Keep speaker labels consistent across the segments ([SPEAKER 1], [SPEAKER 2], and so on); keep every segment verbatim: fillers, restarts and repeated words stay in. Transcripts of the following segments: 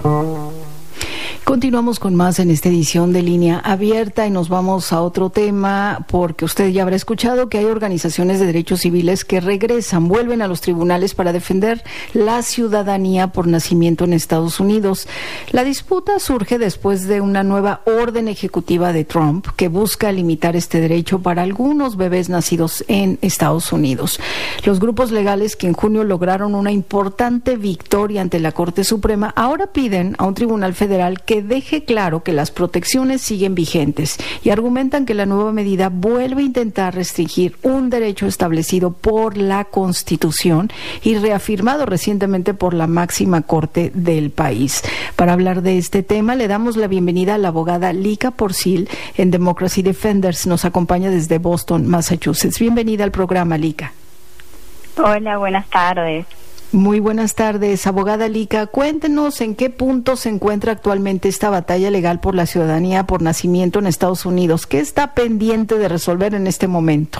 [SPEAKER 1] Continuamos con más en esta edición de Línea Abierta y nos vamos a otro tema porque usted ya habrá escuchado que hay organizaciones de derechos civiles que regresan, vuelven a los tribunales para defender la ciudadanía por nacimiento en Estados Unidos. La disputa surge después de una nueva orden ejecutiva de Trump que busca limitar este derecho para algunos bebés nacidos en Estados Unidos. Los grupos legales que en junio lograron una importante victoria ante la Corte Suprema ahora piden a un tribunal federal que deje claro que las protecciones siguen vigentes y argumentan que la nueva medida vuelve a intentar restringir un derecho establecido por la Constitución y reafirmado recientemente por la máxima corte del país. Para hablar de este tema, le damos la bienvenida a la abogada Lika Porcil en Democracy Defenders. Nos acompaña desde Boston, Massachusetts. Bienvenida al programa, Lika.
[SPEAKER 2] Hola, buenas tardes.
[SPEAKER 1] Muy buenas tardes, abogada Lika. Cuéntenos en qué punto se encuentra actualmente esta batalla legal por la ciudadanía por nacimiento en Estados Unidos. ¿Qué está pendiente de resolver en este momento?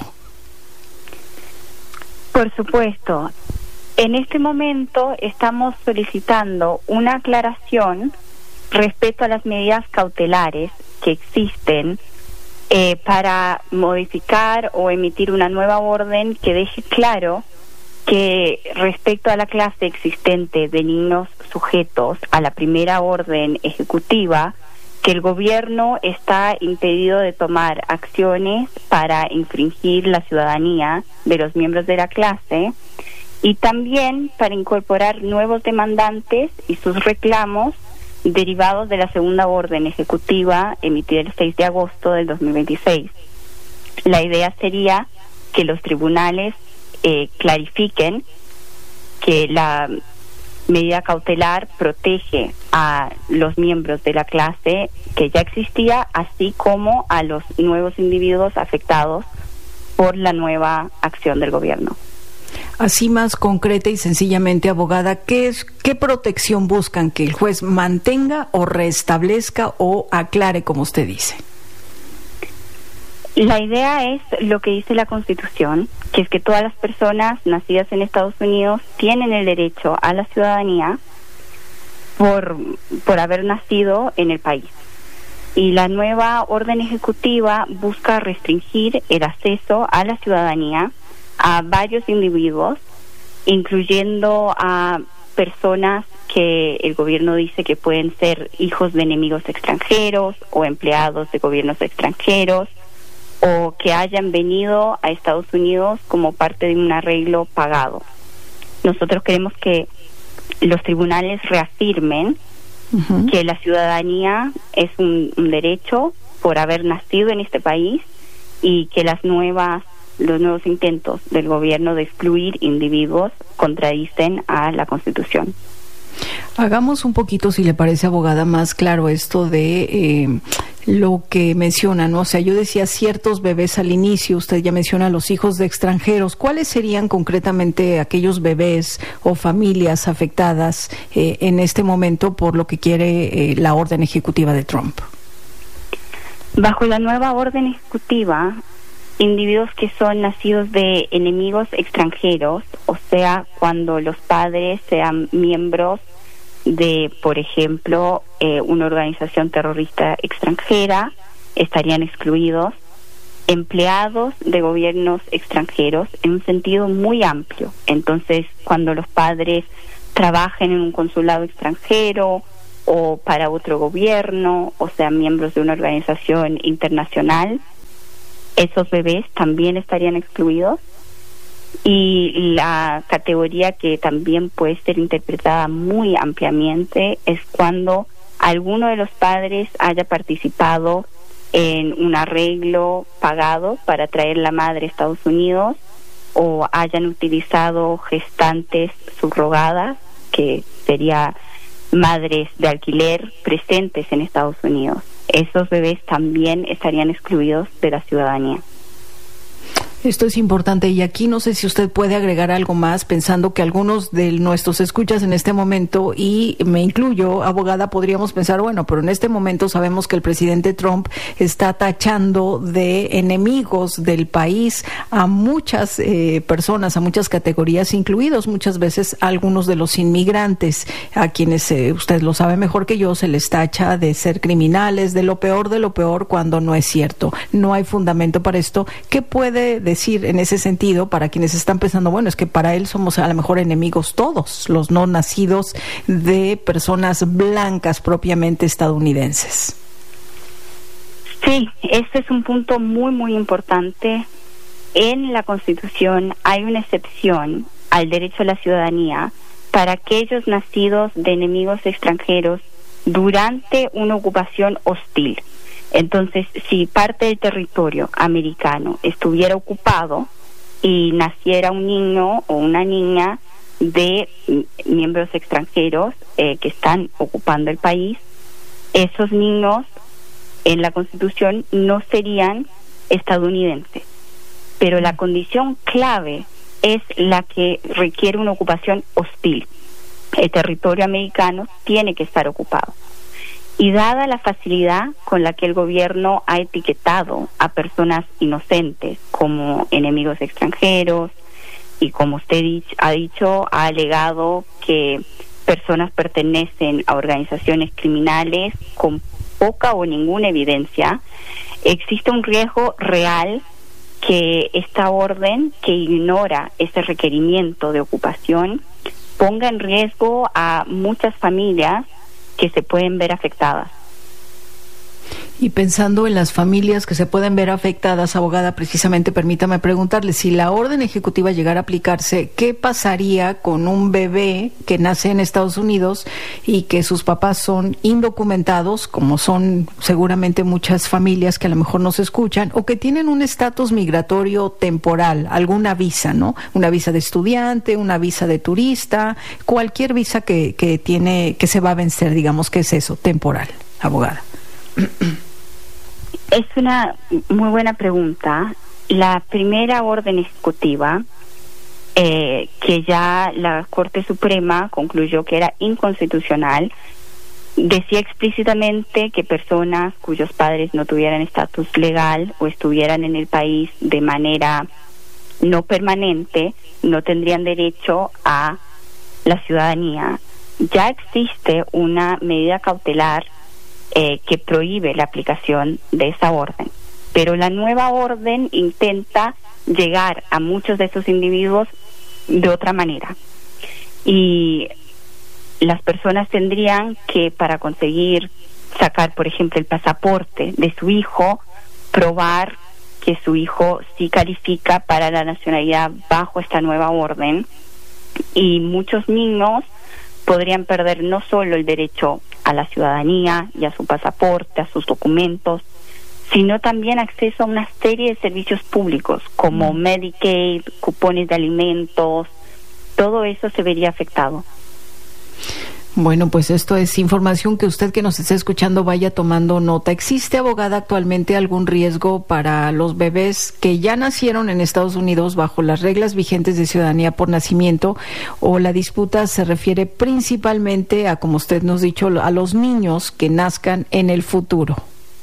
[SPEAKER 2] Por supuesto. En este momento estamos solicitando una aclaración respecto a las medidas cautelares que existen eh, para modificar o emitir una nueva orden que deje claro que respecto a la clase existente de niños sujetos a la primera orden ejecutiva, que el gobierno está impedido de tomar acciones para infringir la ciudadanía de los miembros de la clase y también para incorporar nuevos demandantes y sus reclamos derivados de la segunda orden ejecutiva emitida el seis de agosto del dos mil veintiséis. La idea sería que los tribunales Eh, clarifiquen que la medida cautelar protege a los miembros de la clase que ya existía, así como a los nuevos individuos afectados por la nueva acción del gobierno.
[SPEAKER 1] Así más concreta y sencillamente, abogada, ¿qué es, qué protección buscan? ¿Que el juez mantenga o restablezca o aclare, como usted dice?
[SPEAKER 2] La idea es lo que dice la Constitución, que es que todas las personas nacidas en Estados Unidos tienen el derecho a la ciudadanía por, por haber nacido en el país. Y la nueva orden ejecutiva busca restringir el acceso a la ciudadanía a varios individuos, incluyendo a personas que el gobierno dice que pueden ser hijos de enemigos extranjeros o empleados de gobiernos extranjeros, o que hayan venido a Estados Unidos como parte de un arreglo pagado. Nosotros queremos que los tribunales reafirmen uh-huh. que la ciudadanía es un, un derecho por haber nacido en este país y que las nuevas los nuevos intentos del gobierno de excluir individuos contradicen a la Constitución.
[SPEAKER 1] Hagamos un poquito, si le parece, abogada, más claro esto de eh, lo que menciona, ¿no? O sea, yo decía ciertos bebés al inicio, usted ya menciona los hijos de extranjeros. ¿Cuáles serían concretamente aquellos bebés o familias afectadas eh, en este momento por lo que quiere eh, la orden ejecutiva de Trump?
[SPEAKER 2] Bajo la nueva orden ejecutiva, individuos que son nacidos de enemigos extranjeros, o sea, cuando los padres sean miembros de, por ejemplo, eh, una organización terrorista extranjera, estarían excluidos. Empleados de gobiernos extranjeros en un sentido muy amplio. Entonces, cuando los padres trabajen en un consulado extranjero o para otro gobierno, o sean miembros de una organización internacional, esos bebés también estarían excluidos. Y la categoría que también puede ser interpretada muy ampliamente es cuando alguno de los padres haya participado en un arreglo pagado para traer la madre a Estados Unidos o hayan utilizado gestantes subrogadas, que sería madres de alquiler presentes en Estados Unidos. Esos bebés también estarían excluidos de la ciudadanía.
[SPEAKER 1] Esto es importante y aquí no sé si usted puede agregar algo más, pensando que algunos de nuestros escuchas en este momento, y me incluyo, abogada, podríamos pensar, bueno, pero en este momento sabemos que el presidente Trump está tachando de enemigos del país a muchas eh, personas, a muchas categorías, incluidos muchas veces algunos de los inmigrantes, a quienes eh, usted lo sabe mejor que yo, se les tacha de ser criminales, de lo peor de lo peor, cuando no es cierto. No hay fundamento para esto. ¿Qué puede decir decir en ese sentido para quienes están pensando, bueno, es que para él somos a lo mejor enemigos todos, los no nacidos de personas blancas propiamente estadounidenses?
[SPEAKER 2] Sí, este es un punto muy, muy importante. En la Constitución hay una excepción al derecho a la ciudadanía para aquellos nacidos de enemigos extranjeros durante una ocupación hostil. Entonces, si parte del territorio americano estuviera ocupado y naciera un niño o una niña de miembros extranjeros eh, que están ocupando el país, esos niños en la Constitución no serían estadounidenses. Pero la condición clave es la que requiere una ocupación hostil. El territorio americano tiene que estar ocupado. Y dada la facilidad con la que el gobierno ha etiquetado a personas inocentes como enemigos extranjeros, y como usted ha dicho, ha alegado que personas pertenecen a organizaciones criminales con poca o ninguna evidencia, existe un riesgo real que esta orden, que ignora ese requerimiento de ocupación, ponga en riesgo a muchas familias que se pueden ver afectadas.
[SPEAKER 1] Y pensando en las familias que se pueden ver afectadas, abogada, precisamente permítame preguntarle, si la orden ejecutiva llegara a aplicarse, ¿qué pasaría con un bebé que nace en Estados Unidos y que sus papás son indocumentados, como son seguramente muchas familias que a lo mejor nos escuchan, o que tienen un estatus migratorio temporal, alguna visa, ¿no? Una visa de estudiante, una visa de turista, cualquier visa que, que tiene, que se va a vencer, digamos, que es eso, temporal, abogada?
[SPEAKER 2] Es una muy buena pregunta. La primera orden ejecutiva, eh, que ya la Corte Suprema concluyó que era inconstitucional, decía explícitamente que personas cuyos padres no tuvieran estatus legal o estuvieran en el país de manera no permanente no tendrían derecho a la ciudadanía. Ya existe una medida cautelar Eh, que prohíbe la aplicación de esa orden. Pero la nueva orden intenta llegar a muchos de esos individuos de otra manera. Y las personas tendrían que, para conseguir sacar, por ejemplo, el pasaporte de su hijo, probar que su hijo sí califica para la nacionalidad bajo esta nueva orden. Y muchos niños podrían perder no solo el derecho a la ciudadanía y a su pasaporte, a sus documentos, sino también acceso a una serie de servicios públicos como mm. Medicaid, cupones de alimentos. Todo eso se vería afectado.
[SPEAKER 1] Bueno, pues esto es información que usted que nos está escuchando vaya tomando nota. ¿Existe, abogada, actualmente algún riesgo para los bebés que ya nacieron en Estados Unidos bajo las reglas vigentes de ciudadanía por nacimiento, o la disputa se refiere principalmente a, como usted nos ha dicho, a los niños que nazcan en el futuro?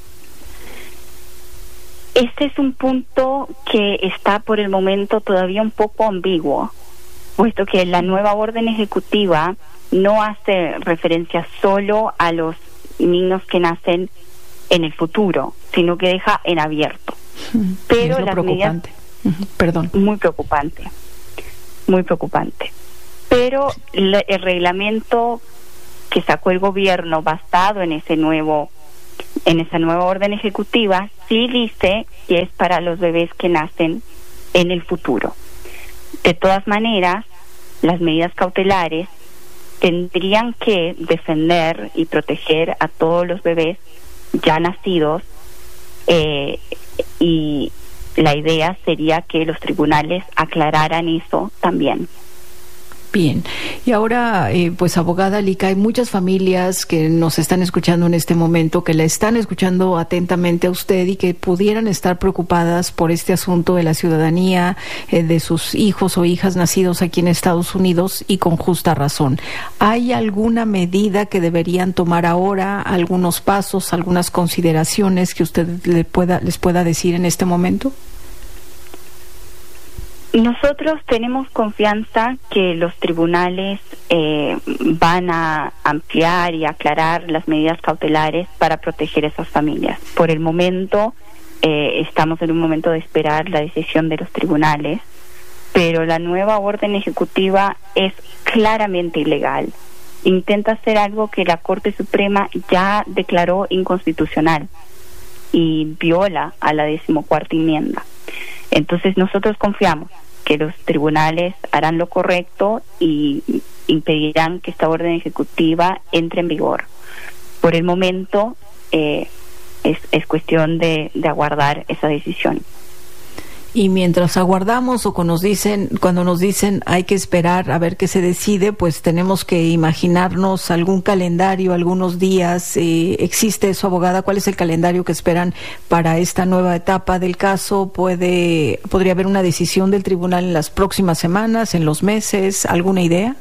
[SPEAKER 2] Este es un punto que está por el momento todavía un poco ambiguo, puesto que la nueva orden ejecutiva no hace referencia solo a los niños que nacen en el futuro, sino que deja en abierto.
[SPEAKER 1] Mm, Pero las preocupante. medidas, uh-huh. Perdón.
[SPEAKER 2] Muy preocupante, muy preocupante. Pero le, el reglamento que sacó el gobierno basado en ese nuevo, en esa nueva orden ejecutiva, sí dice que es para los bebés que nacen en el futuro. De todas maneras, las medidas cautelares tendrían que defender y proteger a todos los bebés ya nacidos, eh, y la idea sería que los tribunales aclararan eso también.
[SPEAKER 1] Bien, y ahora, eh, pues abogada Lica, hay muchas familias que nos están escuchando en este momento, que la están escuchando atentamente a usted y que pudieran estar preocupadas por este asunto de la ciudadanía eh, de sus hijos o hijas nacidos aquí en Estados Unidos, y con justa razón. ¿Hay alguna medida que deberían tomar ahora, algunos pasos, algunas consideraciones que usted le pueda, les pueda decir en este momento?
[SPEAKER 2] Nosotros tenemos confianza que los tribunales eh, van a ampliar y aclarar las medidas cautelares para proteger a esas familias. Por el momento, eh, estamos en un momento de esperar la decisión de los tribunales, pero la nueva orden ejecutiva es claramente ilegal. Intenta hacer algo que la Corte Suprema ya declaró inconstitucional y viola a la decimocuarta enmienda. Entonces nosotros confiamos que los tribunales harán lo correcto y impedirán que esta orden ejecutiva entre en vigor. Por el momento eh, es, es cuestión de, de aguardar esa decisión.
[SPEAKER 1] Y mientras aguardamos o cuando nos dicen, cuando nos dicen hay que esperar a ver qué se decide, pues tenemos que imaginarnos algún calendario, algunos días. Eh, ¿Existe eso, abogada? ¿Cuál es el calendario que esperan para esta nueva etapa del caso? ¿Puede, podría haber una decisión del tribunal en las próximas semanas, en los meses? ¿Alguna idea?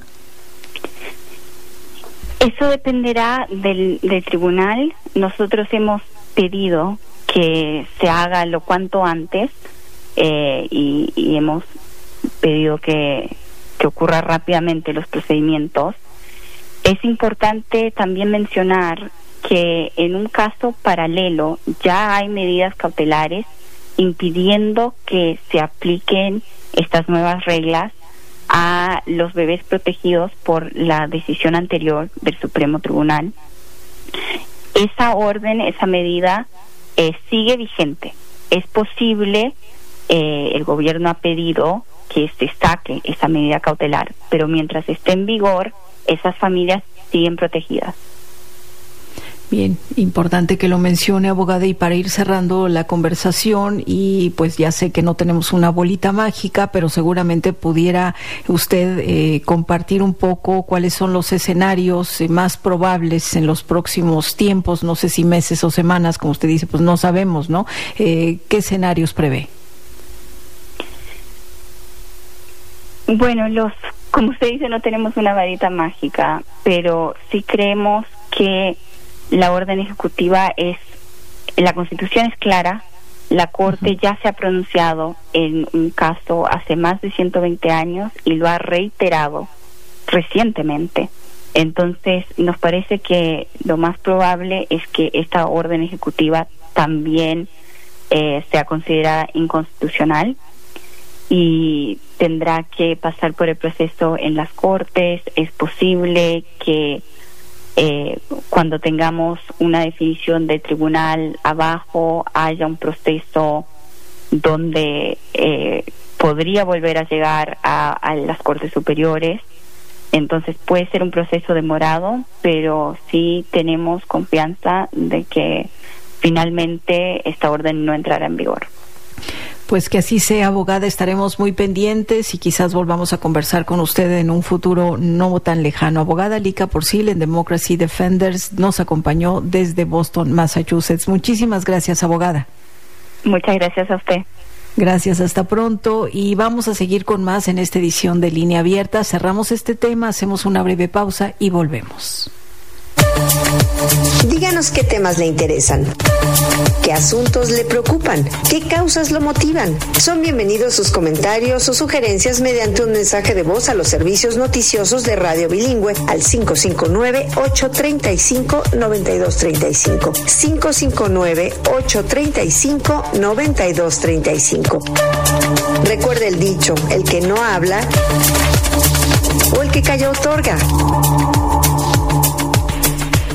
[SPEAKER 2] Eso dependerá del, del tribunal. Nosotros hemos pedido que se haga lo cuanto antes. Eh, y, y hemos pedido que, que ocurra rápidamente los procedimientos. Es importante también mencionar que en un caso paralelo ya hay medidas cautelares impidiendo que se apliquen estas nuevas reglas a los bebés protegidos por la decisión anterior del Supremo Tribunal. Esa orden, esa medida eh, sigue vigente. Es posible. Eh, el gobierno ha pedido que se saque esa medida cautelar, pero mientras esté en vigor, esas familias siguen protegidas.
[SPEAKER 1] Bien, importante que lo mencione, abogada, y para ir cerrando la conversación, y pues ya sé que no tenemos una bolita mágica, pero seguramente pudiera usted eh, compartir un poco cuáles son los escenarios eh, más probables en los próximos tiempos, no sé si meses o semanas, como usted dice, pues no sabemos, ¿no? Eh, ¿Qué escenarios prevé?
[SPEAKER 2] Bueno, los, como usted dice, no tenemos una varita mágica, pero sí creemos que la orden ejecutiva es, la Constitución es clara, la Corte uh-huh. ya se ha pronunciado en un caso hace más de ciento veinte años y lo ha reiterado recientemente. Entonces, nos parece que lo más probable es que esta orden ejecutiva también eh, sea considerada inconstitucional y tendrá que pasar por el proceso en las Cortes. Es posible que eh, cuando tengamos una definición del tribunal abajo haya un proceso donde eh, podría volver a llegar a, a las Cortes superiores. Entonces puede ser un proceso demorado, pero sí tenemos confianza de que finalmente esta orden no entrará en vigor.
[SPEAKER 1] Pues que así sea, abogada, estaremos muy pendientes y quizás volvamos a conversar con usted en un futuro no tan lejano. Abogada Lica Porcil, en Democracy Defenders, nos acompañó desde Boston, Massachusetts. Muchísimas gracias, abogada.
[SPEAKER 2] Muchas gracias a usted.
[SPEAKER 1] Gracias, hasta pronto, y vamos a seguir con más en esta edición de Línea Abierta. Cerramos este tema, hacemos una breve pausa y volvemos.
[SPEAKER 3] Díganos qué temas le interesan, qué asuntos le preocupan, qué causas lo motivan. Son bienvenidos sus comentarios o sugerencias mediante un mensaje de voz a los servicios noticiosos de Radio Bilingüe al cinco cinco nueve, ocho tres cinco, nueve dos tres cinco, cinco cinco nueve, ocho tres cinco, nueve dos tres cinco. Recuerde el dicho, el que no habla o el que calla otorga.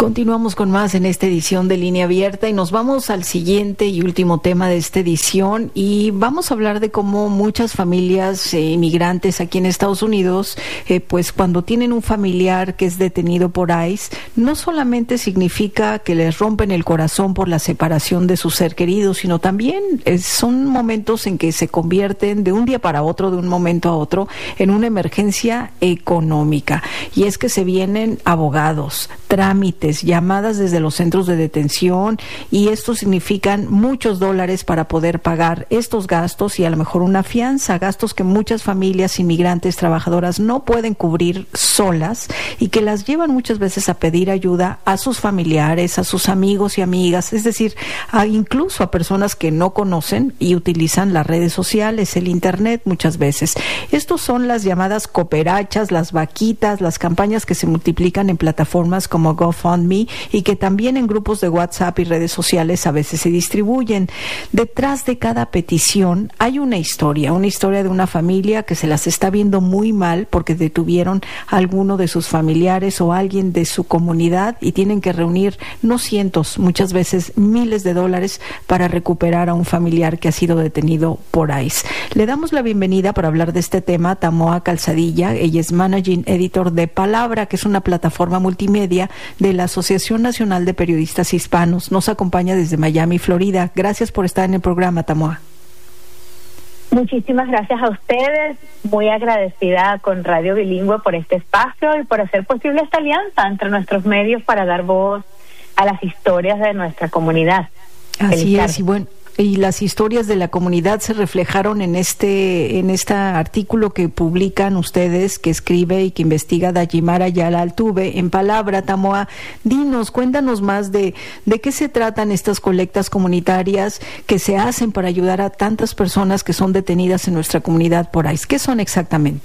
[SPEAKER 1] Continuamos con más en esta edición de Línea Abierta y nos vamos al siguiente y último tema de esta edición, y vamos a hablar de cómo muchas familias eh, inmigrantes aquí en Estados Unidos, eh, pues cuando tienen un familiar que es detenido por ICE, no solamente significa que les rompen el corazón por la separación de su ser querido, sino también eh, son momentos en que se convierten de un día para otro, de un momento a otro, en una emergencia económica. Y es que se vienen abogados, trámites, llamadas desde los centros de detención, y esto significan muchos dólares para poder pagar estos gastos y a lo mejor una fianza, gastos que muchas familias inmigrantes trabajadoras no pueden cubrir solas y que las llevan muchas veces a pedir ayuda a sus familiares, a sus amigos y amigas, es decir, a incluso a personas que no conocen y utilizan las redes sociales, el internet muchas veces. Estos son las llamadas cooperachas, las vaquitas, las campañas que se multiplican en plataformas como GoFundMe y que también en grupos de WhatsApp y redes sociales a veces se distribuyen. Detrás de cada petición hay una historia, una historia de una familia que se las está viendo muy mal porque detuvieron a alguno de sus familiares o a alguien de su comunidad y tienen que reunir no cientos, muchas veces miles de dólares para recuperar a un familiar que ha sido detenido por ICE. Le damos la bienvenida para hablar de este tema a Tamoa Calzadilla. Ella es Managing Editor de Palabra, que es una plataforma multimedia de la Asociación Nacional de Periodistas Hispanos. Nos acompaña desde Miami, Florida. Gracias por estar en el programa, Tamoa.
[SPEAKER 4] Muchísimas gracias a ustedes. Muy agradecida con Radio Bilingüe por este espacio y por hacer posible esta alianza entre nuestros medios para dar voz a las historias de nuestra comunidad.
[SPEAKER 1] Así es, y bueno, y las historias de la comunidad se reflejaron en este en este artículo que publican ustedes, que escribe y que investiga Dayimara Ayala Altuve en Palabra. Tamoa, dinos, cuéntanos más de, de qué se tratan estas colectas comunitarias que se hacen para ayudar a tantas personas que son detenidas en nuestra comunidad por ICE. ¿Qué son exactamente?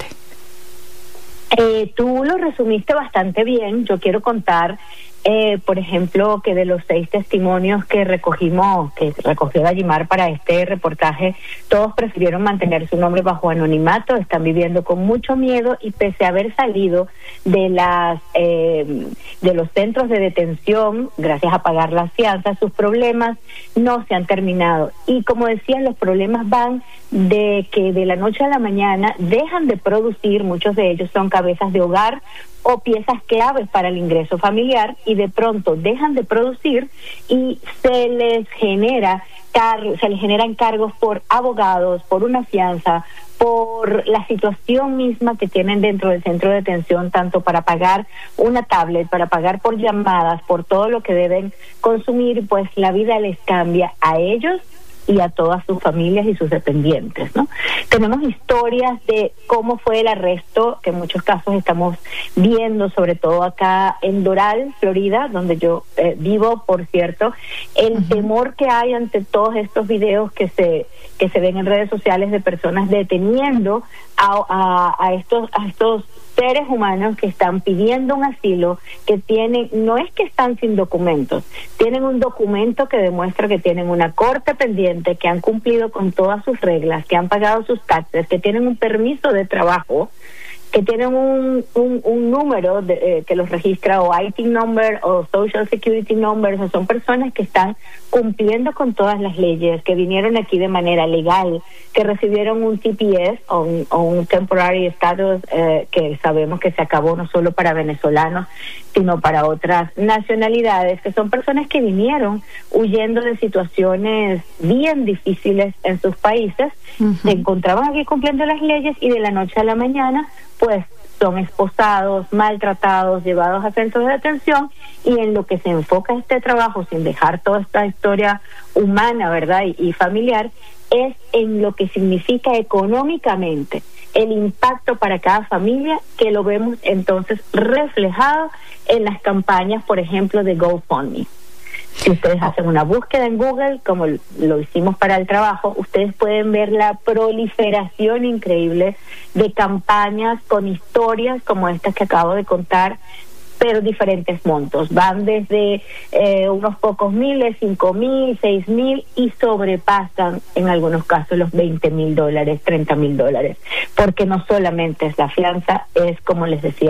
[SPEAKER 4] Eh, tú lo resumiste bastante bien. Yo quiero contar Eh, por ejemplo, que de los seis testimonios que recogimos, que recogió Dayimar para este reportaje, todos prefirieron mantener su nombre bajo anonimato, están viviendo con mucho miedo y pese a haber salido de las eh, de los centros de detención, gracias a pagar las fianzas, sus problemas no se han terminado. Y como decía, los problemas van de que de la noche a la mañana dejan de producir, muchos de ellos son cabezas de hogar o piezas claves para el ingreso familiar, y de pronto dejan de producir y se les genera car- se les generan cargos por abogados, por una fianza, por la situación misma que tienen dentro del centro de detención, tanto para pagar una tablet, para pagar por llamadas, por todo lo que deben consumir, pues la vida les cambia a ellos y a todas sus familias y sus dependientes, ¿no? Tenemos historias de cómo fue el arresto, que en muchos casos estamos viendo, sobre todo acá en Doral, Florida, donde yo eh, vivo, por cierto, el uh-huh. temor que hay ante todos estos videos que se que se ven en redes sociales de personas deteniendo a, a, a estos a estos seres humanos que están pidiendo un asilo, que tienen, no es que están sin documentos, tienen un documento que demuestra que tienen una corte pendiente, que han cumplido con todas sus reglas, que han pagado sus taxes, que tienen un permiso de trabajo, que tienen un, un, un número de, eh, que los registra, o I T number o Social Security number. O sea, son personas que están cumpliendo con todas las leyes, que vinieron aquí de manera legal, que recibieron un T P S o un, o un Temporary Status, eh, que sabemos que se acabó no solo para venezolanos, sino para otras nacionalidades, que son personas que vinieron huyendo de situaciones bien difíciles en sus países, uh-huh. se encontraban aquí cumpliendo las leyes y de la noche a la mañana pues son esposados, maltratados, llevados a centros de detención, y en lo que se enfoca este trabajo, sin dejar toda esta historia humana, ¿verdad?, y, y familiar, es en lo que significa económicamente el impacto para cada familia, que lo vemos entonces reflejado en las campañas, por ejemplo, de GoFundMe. Si ustedes hacen una búsqueda en Google, como lo hicimos para el trabajo, ustedes pueden ver la proliferación increíble de campañas con historias como estas que acabo de contar, pero diferentes montos. Van desde eh, unos pocos miles, cinco mil, seis mil, y sobrepasan en algunos casos los veinte mil dólares, treinta mil dólares, porque no solamente es la fianza, es, como les decía,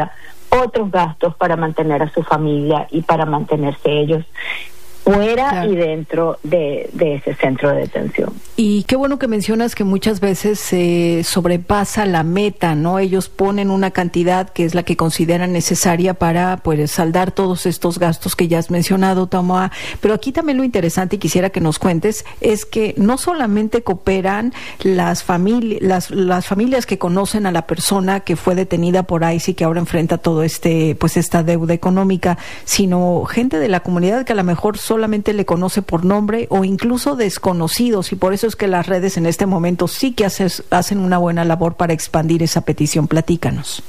[SPEAKER 4] otros gastos para mantener a su familia y para mantenerse ellos fuera claro. y dentro de, de ese centro de detención.
[SPEAKER 1] Y qué bueno que mencionas que muchas veces se sobrepasa la meta, ¿no? Ellos ponen una cantidad que es la que consideran necesaria para pues saldar todos estos gastos que ya has mencionado, Tamoa. Pero aquí también lo interesante, y quisiera que nos cuentes, es que no solamente cooperan las familias, las, las familias que conocen a la persona que fue detenida por I C E y que ahora enfrenta todo este, pues esta deuda económica, sino gente de la comunidad que a lo mejor son solamente le conoce por nombre o incluso desconocidos, y por eso es que las redes en este momento sí que haces, hacen una buena labor para expandir esa petición. Platícanos.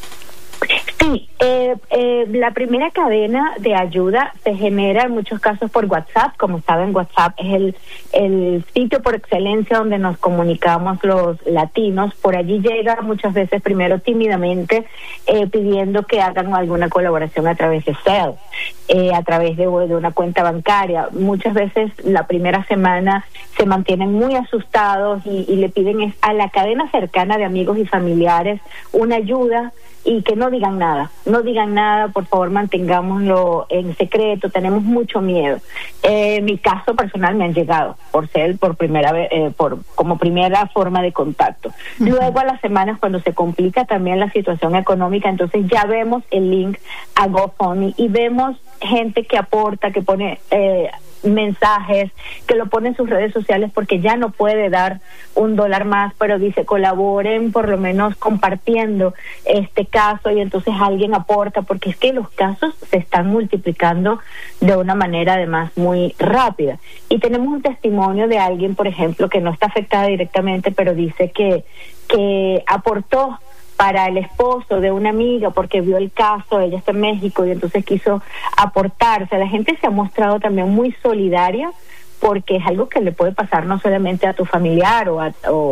[SPEAKER 4] Sí, eh, eh, la primera cadena de ayuda se genera en muchos casos por WhatsApp. Como saben, WhatsApp es el, el sitio por excelencia donde nos comunicamos los latinos. Por allí llega muchas veces primero tímidamente eh, pidiendo que hagan alguna colaboración a través de Zelle, eh, a través de, de una cuenta bancaria. Muchas veces la primera semana se mantienen muy asustados y, y le piden a la cadena cercana de amigos y familiares una ayuda, y que no digan nada, no digan nada, por favor, mantengámoslo en secreto, tenemos mucho miedo. Eh, en mi caso personal me han llegado por ser por primera vez, eh, por como primera forma de contacto. Uh-huh. Luego a las semanas, cuando se complica también la situación económica, entonces ya vemos el link a GoFundMe y vemos gente que aporta, que pone eh, mensajes, que lo pone en sus redes sociales porque ya no puede dar un dólar más, pero dice colaboren por lo menos compartiendo este caso, y entonces alguien aporta, porque es que los casos se están multiplicando de una manera además muy rápida. Y tenemos un testimonio de alguien, por ejemplo, que no está afectada directamente, pero dice que, que aportó para el esposo de una amiga porque vio el caso, ella está en México y entonces quiso aportarse. La gente se ha mostrado también muy solidaria, porque es algo que le puede pasar no solamente a tu familiar o, a, o,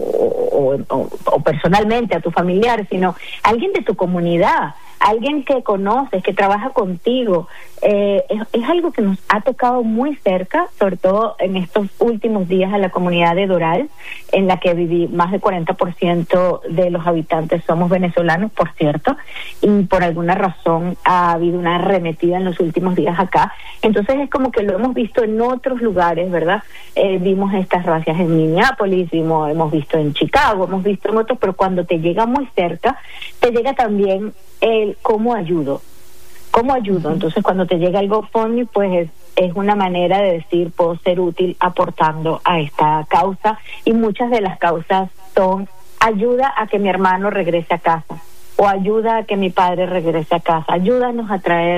[SPEAKER 4] o, o, o, o personalmente a tu familiar, sino a alguien de tu comunidad, alguien que conoces, que trabaja contigo. Eh, es, es algo que nos ha tocado muy cerca, sobre todo en estos últimos días, a la comunidad de Doral, en la que viví. Más del cuarenta por ciento de los habitantes somos venezolanos, por cierto, y por alguna razón ha habido una arremetida en los últimos días acá. Entonces es como que lo hemos visto en otros lugares, ¿verdad? Eh, vimos estas racias en Minneapolis, vimos, hemos visto en Chicago, hemos visto en otros, pero cuando te llega muy cerca, te llega también el cómo ayudo, cómo ayudo. Entonces cuando te llega el GoFundMe, pues es, es una manera de decir, puedo ser útil aportando a esta causa, y muchas de las causas son ayuda a que mi hermano regrese a casa, o ayuda a que mi padre regrese a casa, ayúdanos a traer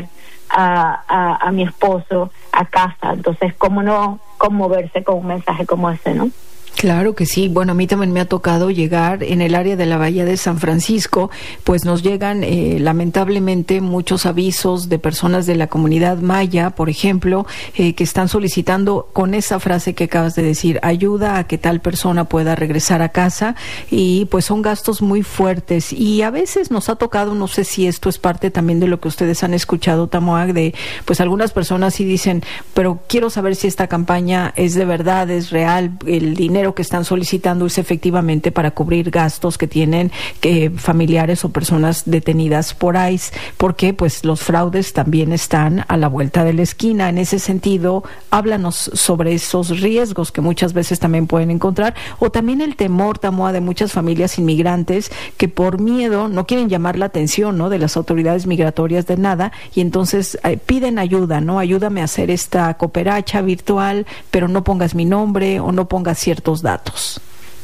[SPEAKER 4] a, a, a mi esposo a casa. Entonces, ¿cómo no conmoverse con un mensaje como ese, no?
[SPEAKER 1] Claro que sí. Bueno, a mí también me ha tocado llegar en el área de la Bahía de San Francisco, pues nos llegan eh, lamentablemente muchos avisos de personas de la comunidad maya, por ejemplo, eh, que están solicitando con esa frase que acabas de decir, ayuda a que tal persona pueda regresar a casa, y pues son gastos muy fuertes. Y a veces nos ha tocado, no sé si esto es parte también de lo que ustedes han escuchado, Tamoag, de pues algunas personas sí dicen, pero quiero saber si esta campaña es de verdad, es real, el dinero que están solicitando es efectivamente para cubrir gastos que tienen que familiares o personas detenidas por I C E, porque pues los fraudes también están a la vuelta de la esquina. En ese sentido, háblanos sobre esos riesgos que muchas veces también pueden encontrar, o también el temor, Tamoa, de muchas familias inmigrantes que por miedo no quieren llamar la atención, ¿no?, de las autoridades migratorias de nada, y entonces eh, piden ayuda, ¿no? Ayúdame a hacer esta cooperacha virtual, pero no pongas mi nombre o no pongas ciertos datos.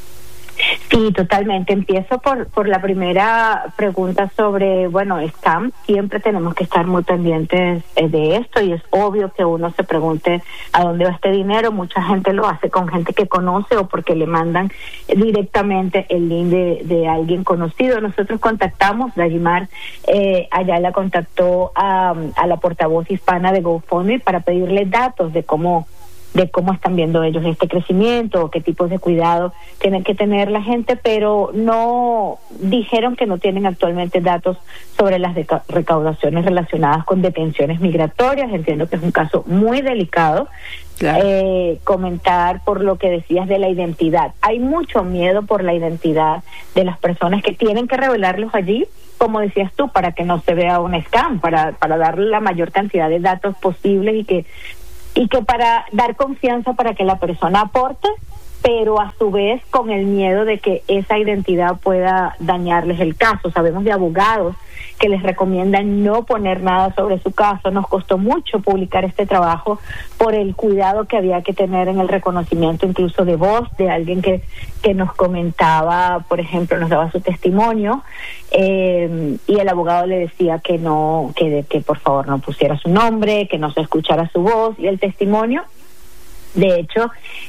[SPEAKER 4] Sí, totalmente. Empiezo por por la primera pregunta sobre, bueno, scam. Siempre tenemos que estar muy pendientes eh, de esto, y es obvio que uno se pregunte a dónde va este dinero. Mucha gente lo hace con gente que conoce o porque le mandan directamente el link de, de alguien conocido. Nosotros contactamos, Dayimar eh, allá la contactó a, a la portavoz hispana de GoFundMe para pedirle datos de cómo de cómo están viendo ellos este crecimiento, qué tipos de cuidado tienen que tener la gente, pero no dijeron que no tienen actualmente datos sobre las deca- recaudaciones relacionadas con detenciones migratorias. Entiendo que es un caso muy delicado. Claro. Eh, comentar por lo que decías de la identidad. Hay mucho miedo por la identidad de las personas que tienen que revelarlos allí, como decías tú, para que no se vea un scam, para, para darle la mayor cantidad de datos posibles y que, y que para dar confianza para que la persona aporte, pero a su vez con el miedo de que esa identidad pueda dañarles el caso. Sabemos de abogados que les recomiendan no poner nada sobre su caso. Nos costó mucho publicar este trabajo por el cuidado que había que tener en el reconocimiento incluso de voz de alguien que, que nos comentaba, por ejemplo, nos daba su testimonio, eh, y el abogado le decía que no, que, que por favor no pusiera su nombre, que no se escuchara su voz, y el testimonio de hecho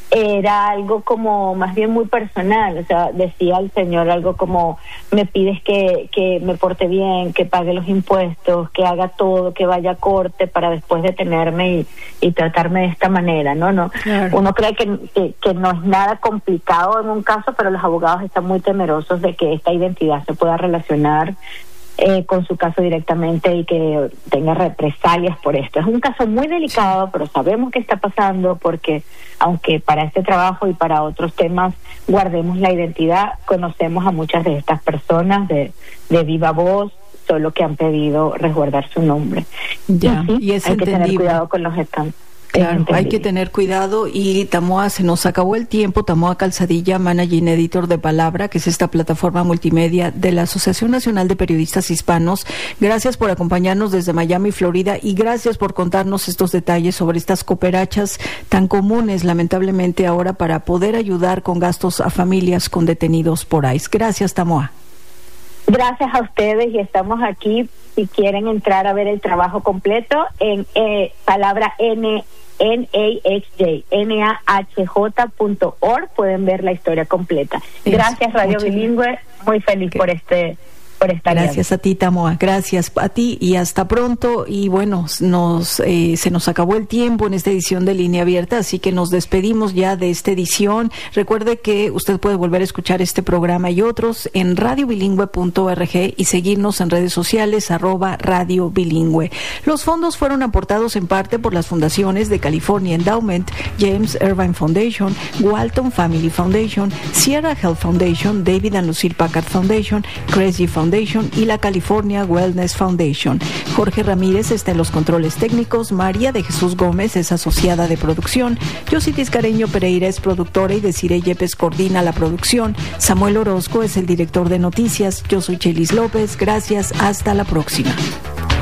[SPEAKER 4] era algo como más bien muy personal. O sea, decía el señor algo como: me pides que, que me porte bien, que pague los impuestos, que haga todo, que vaya a corte para después detenerme y, y tratarme de esta manera, ¿no? no claro. Uno cree que, que, que no es nada complicado en un caso, pero los abogados están muy temerosos de que esta identidad se pueda relacionar Eh, con su caso directamente y que tenga represalias por esto. Es un caso muy delicado, pero sabemos que está pasando porque, aunque para este trabajo y para otros temas guardemos la identidad, conocemos a muchas de estas personas de, de viva voz, solo que han pedido resguardar su nombre.
[SPEAKER 1] Ya,
[SPEAKER 4] y, sí,
[SPEAKER 1] y es
[SPEAKER 4] hay
[SPEAKER 1] entendible.
[SPEAKER 4] que tener cuidado con los scams.
[SPEAKER 1] Claro, hay que tener cuidado. Y Tamoa, se nos acabó el tiempo. Tamoa Calzadilla, Managing Editor de Palabra, que es esta plataforma multimedia de la Asociación Nacional de Periodistas Hispanos. Gracias por acompañarnos desde Miami, Florida, y gracias por contarnos estos detalles sobre estas cooperachas tan comunes, lamentablemente, ahora para poder ayudar con gastos a familias con detenidos por I C E. Gracias, Tamoa.
[SPEAKER 4] Gracias a ustedes, y estamos aquí si quieren entrar a ver el trabajo completo en eh, palabra N N A H J N A H J punto org, pueden ver la historia completa. Gracias, Radio Bilingüe, muy feliz por este por estar
[SPEAKER 1] Gracias a ti, Tamoa, gracias a ti y hasta pronto. Y bueno, nos eh, se nos acabó el tiempo en esta edición de Línea Abierta, así que nos despedimos ya de esta edición. Recuerde que usted puede volver a escuchar este programa y otros en radio bilingüe punto org y seguirnos en redes sociales arroba Radio Bilingüe. Los fondos fueron aportados en parte por las fundaciones de California Endowment, James Irvine Foundation, Walton Family Foundation, Sierra Health Foundation, David and Lucille Packard Foundation, Cresci Foundation y la California Wellness Foundation. Jorge Ramírez está en los controles técnicos, María de Jesús Gómez es asociada de producción, Yossi Tiscareño Pereira es productora y Desiree Yepes coordina la producción, Samuel Orozco es el director de noticias, yo soy Chelis López, gracias, hasta la próxima.